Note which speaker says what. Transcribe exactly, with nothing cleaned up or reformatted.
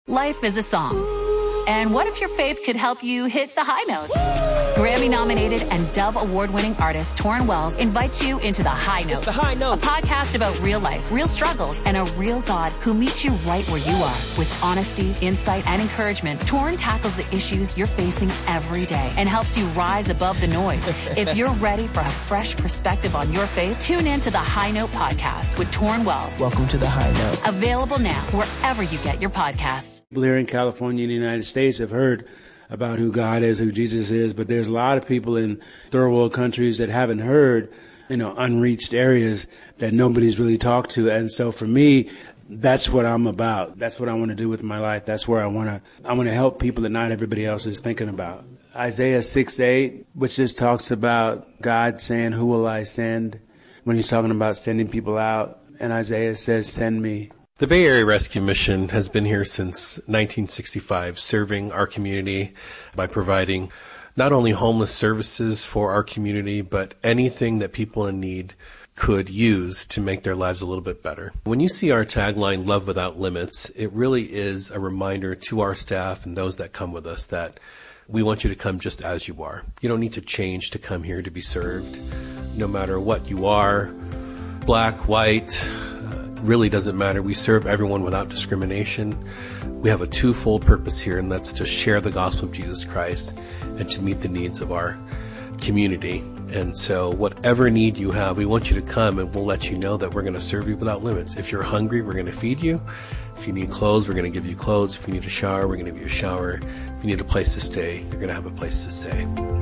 Speaker 1: Life is a song. And what if your faith could help you hit the high notes? Grammy-nominated and Dove Award-winning artist Torrin Wells invites you into The High Note.
Speaker 2: It's The High Note.
Speaker 1: A podcast about real life, real struggles, and a real God who meets you right where you are. With honesty, insight, and encouragement, Torrin tackles the issues you're facing every day and helps you rise above the noise. If you're ready for a fresh perspective on your faith, tune in to The High Note podcast with Torrin Wells.
Speaker 2: Welcome to The High Note.
Speaker 1: Available now wherever you get your podcasts.
Speaker 3: People here in California and the United States have heard about who God is, who Jesus is, but there's a lot of people in third world countries that haven't heard, you know, unreached areas that nobody's really talked to. And so for me, that's what I'm about. That's what I want to do with my life. That's where I want to, I want to help people that not everybody else is thinking about. Isaiah six eight, which just talks about God saying, who will I send? When he's talking about sending people out. And Isaiah says, send me.
Speaker 4: The Bay Area Rescue Mission has been here since nineteen sixty-five, serving our community by providing not only homeless services for our community, but anything that people in need could use to make their lives a little bit better. When you see our tagline, Love Without Limits, it really is a reminder to our staff and those that come with us that we want you to come just as you are. You don't need to change to come here to be served. No matter what you are, black, white, really doesn't matter. We serve everyone without discrimination. We have a twofold purpose here, and that's to share the gospel of Jesus Christ and to meet the needs of our community. And so whatever need you have, we want you to come, and we'll let you know that we're going to serve you without limits. If you're hungry, we're going to feed you. If you need clothes, we're going to give you clothes. If you need a shower, we're going to give you a shower. If you need a place to stay, you're going to have a place to stay.